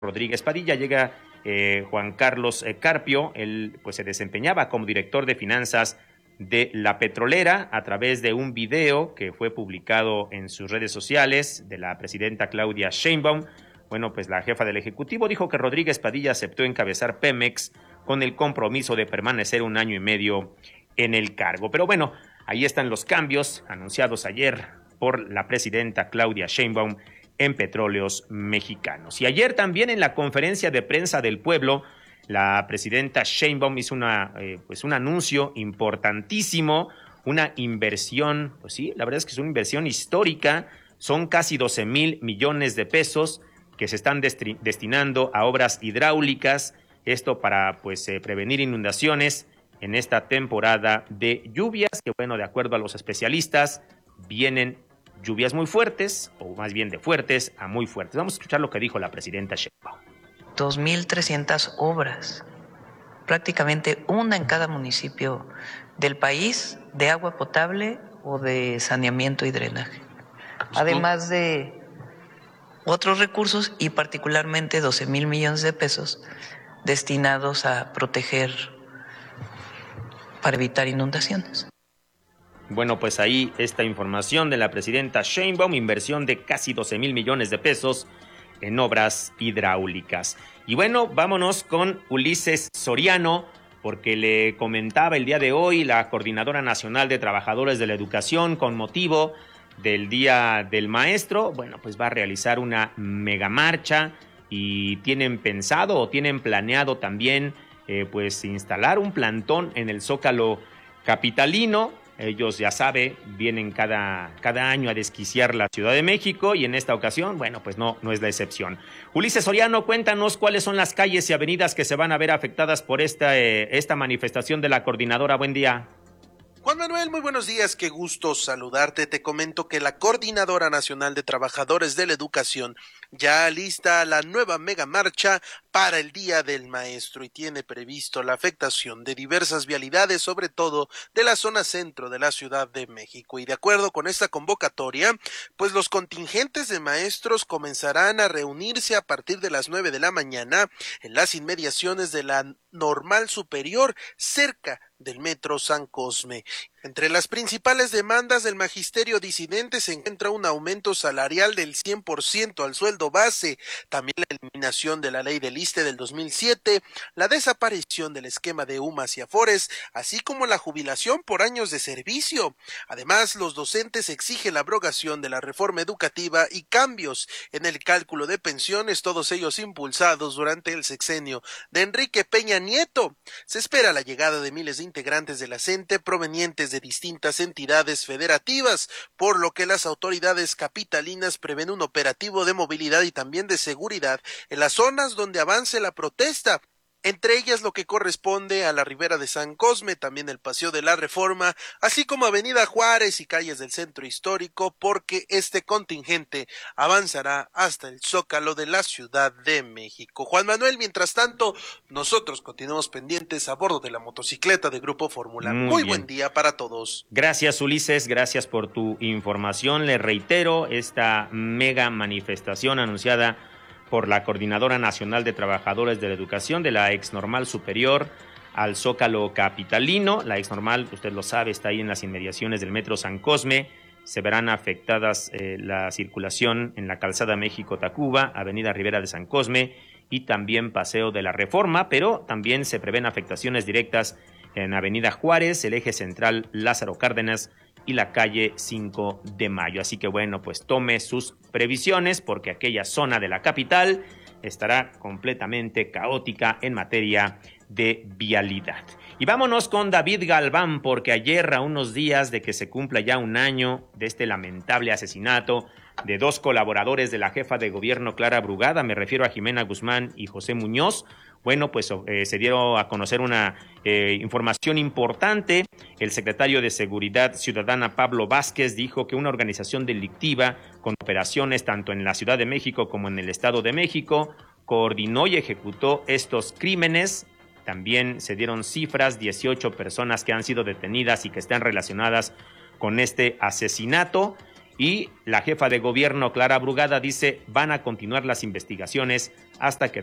Rodríguez Padilla, llega Juan Carlos Carpio. Él pues se desempeñaba como director de finanzas de la petrolera a través de un video que fue publicado en sus redes sociales de la presidenta Claudia Sheinbaum. Bueno, pues la jefa del Ejecutivo dijo que Rodríguez Padilla aceptó encabezar Pemex con el compromiso de permanecer 1 año y medio en el cargo. Pero bueno, ahí están los cambios anunciados ayer por la presidenta Claudia Sheinbaum en Petróleos Mexicanos. Y ayer también en la conferencia de prensa del pueblo, la presidenta Sheinbaum hizo un anuncio importantísimo, una inversión, pues sí, la verdad es que es una inversión histórica, son casi 12,000 millones de pesos que se están destinando a obras hidráulicas, esto para prevenir inundaciones en esta temporada de lluvias, que bueno, de acuerdo a los especialistas, vienen lluvias muy fuertes, o más bien de fuertes a muy fuertes. Vamos a escuchar lo que dijo la presidenta Sheinbaum. 2,300 obras, prácticamente una en cada municipio del país, de agua potable o de saneamiento y drenaje. Además de otros recursos y particularmente 12,000 millones de pesos destinados a proteger para evitar inundaciones. Bueno, pues ahí esta información de la presidenta Sheinbaum, inversión de casi 12,000 millones de pesos en obras hidráulicas. Y bueno, vámonos con Ulises Soriano, porque le comentaba el día de hoy la Coordinadora Nacional de Trabajadores de la Educación con motivo del Día del Maestro. Bueno, pues va a realizar una megamarcha y tienen pensado o tienen planeado también instalar un plantón en el Zócalo capitalino. Ellos, ya sabe, vienen cada año a desquiciar la Ciudad de México y en esta ocasión, bueno, pues no es la excepción. Ulises Soriano, cuéntanos cuáles son las calles y avenidas que se van a ver afectadas por esta manifestación de la coordinadora. Buen día. Juan Manuel, muy buenos días, qué gusto saludarte. Te comento que la Coordinadora Nacional de Trabajadores de la Educación ya alista la nueva mega marcha para el Día del Maestro y tiene previsto la afectación de diversas vialidades, sobre todo de la zona centro de la Ciudad de México. Y de acuerdo con esta convocatoria, pues los contingentes de maestros comenzarán a reunirse a partir de las 9 de la mañana en las inmediaciones de la Normal Superior, cerca del Metro San Cosme. Entre las principales demandas del magisterio disidente se encuentra un aumento salarial del 100% al sueldo base, también la eliminación de la ley del ISSSTE del 2007, la desaparición del esquema de UMAS y AFORES, así como la jubilación por años de servicio. Además, los docentes exigen la abrogación de la reforma educativa y cambios en el cálculo de pensiones, todos ellos impulsados durante el sexenio de Enrique Peña Nieto. Se espera la llegada de miles de integrantes de la CENTE provenientes de distintas entidades federativas, por lo que las autoridades capitalinas prevén un operativo de movilidad y también de seguridad en las zonas donde avance la protesta, entre ellas lo que corresponde a la Ribera de San Cosme, también el Paseo de la Reforma, así como Avenida Juárez y calles del centro histórico, porque este contingente avanzará hasta el Zócalo de la Ciudad de México. Juan Manuel, mientras tanto, nosotros continuamos pendientes a bordo de la motocicleta de Grupo Fórmula. Muy buen día para todos. Gracias, Ulises, gracias por tu información. Le reitero esta mega manifestación anunciada por la Coordinadora Nacional de Trabajadores de la Educación de la Exnormal Superior al Zócalo capitalino. La Exnormal, usted lo sabe, está ahí en las inmediaciones del Metro San Cosme. Se verán afectadas la circulación en la Calzada México-Tacuba, Avenida Ribera de San Cosme y también Paseo de la Reforma, pero también se prevén afectaciones directas en Avenida Juárez, el eje central Lázaro Cárdenas y la calle 5 de Mayo. Así que bueno, pues tome sus previsiones porque aquella zona de la capital estará completamente caótica en materia de vialidad. Y vámonos con David Galván, porque ayer, a unos días de que se cumpla ya 1 año de este lamentable asesinato de 2 colaboradores de la jefa de gobierno Clara Brugada, me refiero a Jimena Guzmán y José Muñoz. Bueno, pues se dio a conocer una información importante. El secretario de Seguridad Ciudadana, Pablo Vázquez, dijo que una organización delictiva con operaciones tanto en la Ciudad de México como en el Estado de México coordinó y ejecutó estos crímenes. También se dieron cifras, 18 personas que han sido detenidas y que están relacionadas con este asesinato. Y la jefa de gobierno, Clara Brugada, dice van a continuar las investigaciones hasta que